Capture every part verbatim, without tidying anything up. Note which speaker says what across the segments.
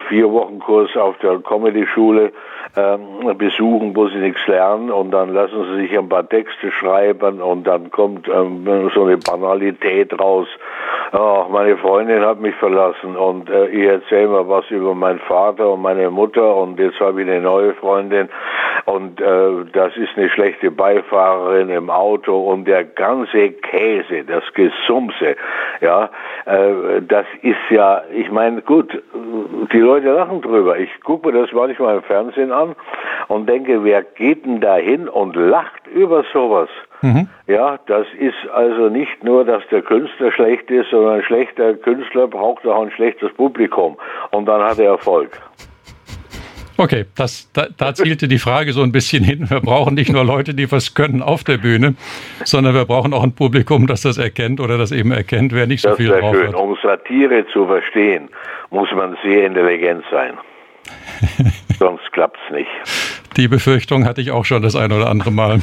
Speaker 1: vier Wochen Kurs auf der Comedy-Schule ähm, besuchen, wo sie nichts lernen und dann lassen sie sich ein paar Texte schreiben und dann kommt ähm, so eine Banalität raus. Oh, meine Freundin hat mich verlassen und äh, ich erzähle mal was über meinen Vater und meine Mutter und jetzt habe ich eine neue Freundin und äh, das ist eine schlechte Beifahrerin im Auto und der ganze Käse, das Gesumse, ja, äh, das ist ja, ich meine, gut, die Leute lachen drüber. Ich gucke mir das manchmal im Fernsehen an und denke, wer geht denn da hin und lacht über sowas? Mhm. Ja, das ist also nicht nur, dass der Künstler schlecht ist, sondern ein schlechter Künstler braucht auch ein schlechtes Publikum und dann hat er Erfolg.
Speaker 2: Okay, das, da, da zielte die Frage so ein bisschen hin. Wir brauchen nicht nur Leute, die was können auf der Bühne, sondern wir brauchen auch ein Publikum, das das erkennt oder das eben erkennt, wer nicht so
Speaker 1: das
Speaker 2: viel drauf
Speaker 1: schön.
Speaker 2: hat.
Speaker 1: Um Satire zu verstehen, muss man sehr intelligent sein. Sonst klappt's nicht.
Speaker 2: Die Befürchtung hatte ich auch schon das ein oder andere Mal.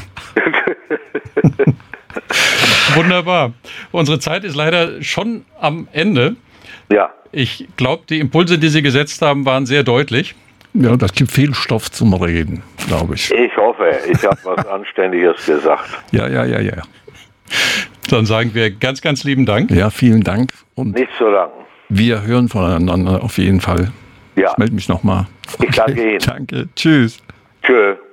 Speaker 2: Wunderbar. Unsere Zeit ist leider schon am Ende.
Speaker 1: Ja.
Speaker 2: Ich glaube, die Impulse, die Sie gesetzt haben, waren sehr deutlich.
Speaker 3: Ja, das gibt viel Stoff zum Reden, glaube ich.
Speaker 1: Ich hoffe, ich habe was Anständiges gesagt.
Speaker 3: Ja, ja, ja, ja.
Speaker 2: Dann sagen wir ganz, ganz lieben Dank.
Speaker 3: Ja, vielen Dank. Und
Speaker 1: nicht zu danken.
Speaker 3: Wir hören voneinander auf jeden Fall.
Speaker 1: Ja.
Speaker 3: Ich melde mich nochmal.
Speaker 1: Okay. Ich danke Ihnen.
Speaker 3: Danke. Tschüss.
Speaker 1: Tschüss.